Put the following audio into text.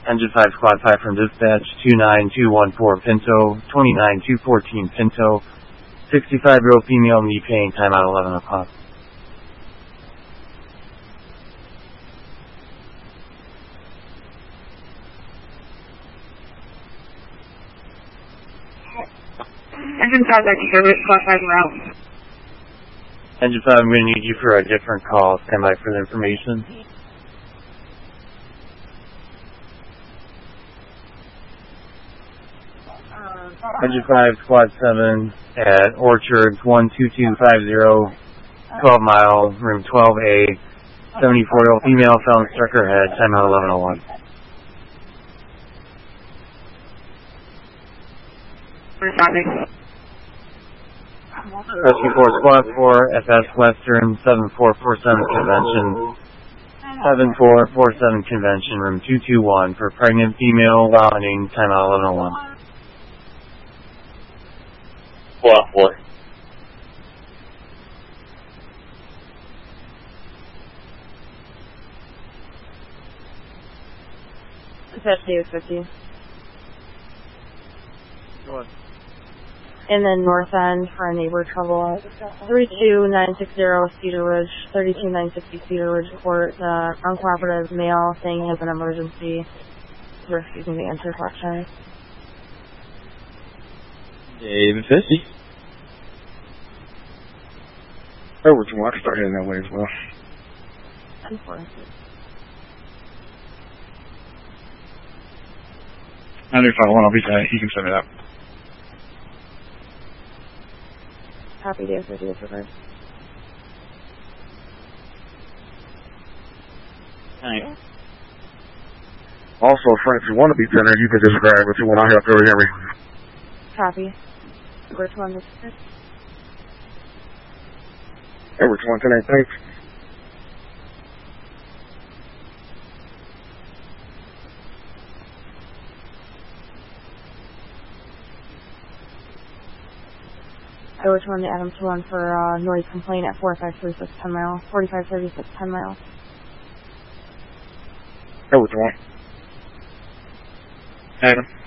Engine 5 Squad 5 from dispatch, 29214 Pinto, 29214 Pinto, 65-year-old female, knee pain, time out 11 o'clock. Engine 5 back to service, Squad 5 route. Engine 5, I'm going to need you for a different call. Stand by for the information. Engine 5, Squad 7 at Orchards, 12250, 12 mile, room 12A, 74-year-old female, fell and struck her head, time out 11:01. Rescue 4, Squad 4, FS Western, 7447 Convention, 7447 Convention, room 221, for pregnant female, vomiting, time out 11:01. What? Dispatch Davis 50. What? And then north end for a neighbor trouble. 32960 Cedar Ridge, 32960 Cedar Ridge Court. Uncooperative male saying he has an emergency. We're refusing to answer questions. David 50. Over to watch, start heading that way as well. 10-4. 951, I'll be tight. You can send it up. Copy, David 50 is reversed. Thanks. Also, Frank, if you want to be thinner, you can just grab it. If you want to help, go hear me. Copy. We're to on this. Over 29, thanks. I was on the Adam 21 for noise complaint at 4536 10 mile, 4536 10 mile. Over 20. Adam.